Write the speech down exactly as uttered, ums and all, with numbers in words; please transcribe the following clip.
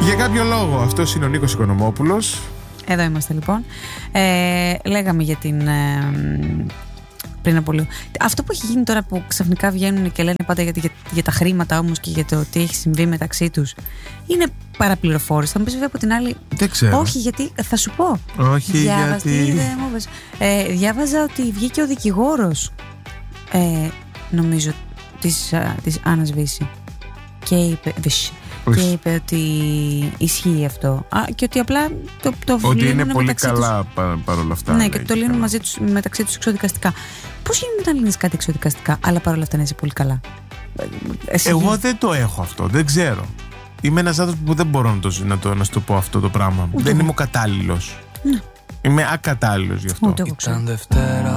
Για κάποιο λόγο, αυτός είναι ο Νίκος Οικονομόπουλος. Εδώ είμαστε λοιπόν. ε, Λέγαμε για την ε, πριν από λίγο. Αυτό που έχει γίνει τώρα που ξαφνικά βγαίνουν και λένε πάντα για, για, για τα χρήματα όμως και για το τι έχει συμβεί μεταξύ τους, είναι παραπληροφόρηση. Θα μου πεις βέβαια από την άλλη. Δεν ξέρω. Όχι, γιατί θα σου πω. Όχι, Διάβαζα, γιατί. τι, ε, διάβαζα ότι βγήκε ο δικηγόρος, ε, νομίζω, της, της Άννας Βύση και είπε, Βύση, και είπε ότι ισχύει αυτό. Α, και ότι απλά το, το ότι είναι πολύ μεταξύ καλά τους. πα, παρόλα αυτά. Ναι, και το λύνουν μαζί τους, μεταξύ τους εξοδικαστικά. Πώς γίνεται να λύνεις κάτι εξοδικαστικά, αλλά παρόλα αυτά να είσαι πολύ καλά? Εσύ... Εγώ δεν το έχω αυτό, δεν ξέρω. Είμαι ένας άνθρωπος που δεν μπορώ να, το, να, το, να σου το πω αυτό το πράγμα. Ούτε δεν εγώ. είμαι ο κατάλληλος. Ναι. Είμαι ακατάλληλος γι' αυτό. Ούτε εγώ ξέρω. Ήταν Δευτέρα